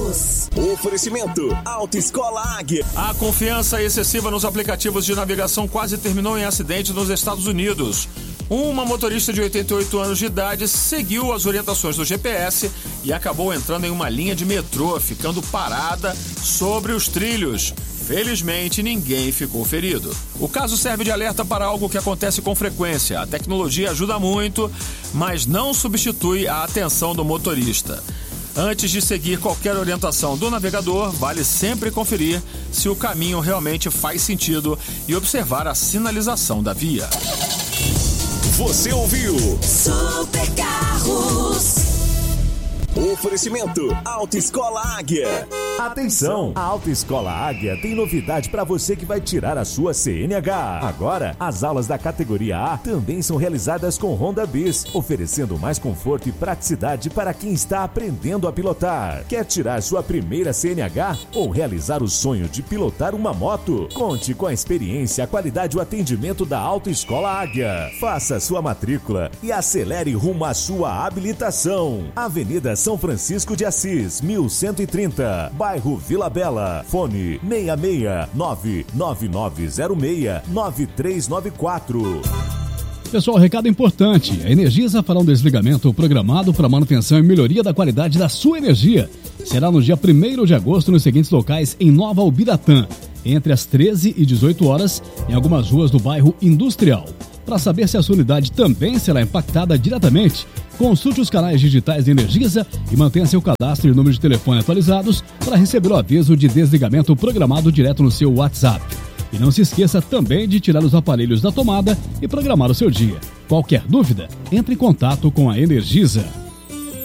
Carros. Oferecimento Autoescola Águia. A confiança excessiva nos aplicativos de navegação quase terminou em acidente nos Estados Unidos. Uma motorista de 88 anos de idade seguiu as orientações do GPS e acabou entrando em uma linha de metrô, ficando parada sobre os trilhos. Felizmente, ninguém ficou ferido. O caso serve de alerta para algo que acontece com frequência. A tecnologia ajuda muito, mas não substitui a atenção do motorista. Antes de seguir qualquer orientação do navegador, vale sempre conferir se o caminho realmente faz sentido e observar a sinalização da via. Você ouviu Super Carros. Oferecimento Autoescola Águia. Atenção! A Autoescola Águia tem novidade para você que vai tirar a sua CNH. Agora, as aulas da categoria A também são realizadas com Honda Bis, oferecendo mais conforto e praticidade para quem está aprendendo a pilotar. Quer tirar sua primeira CNH ou realizar o sonho de pilotar uma moto? Conte com a experiência, a qualidade e o atendimento da Autoescola Águia. Faça sua matrícula e acelere rumo à sua habilitação. Avenida São Francisco de Assis, 1130, bairro Vila Bela. Fone 66999069394. Pessoal, recado importante. A Energisa fará um desligamento programado para manutenção e melhoria da qualidade da sua energia. Será no dia 1º de agosto nos seguintes locais em Nova Ubiratã, entre as 13 e 18 horas, em algumas ruas do bairro Industrial. Para saber se a sua unidade também será impactada diretamente, consulte os canais digitais da Energisa e mantenha seu cadastro e número de telefone atualizados para receber o aviso de desligamento programado direto no seu WhatsApp. E não se esqueça também de tirar os aparelhos da tomada e programar o seu dia. Qualquer dúvida, entre em contato com a Energisa.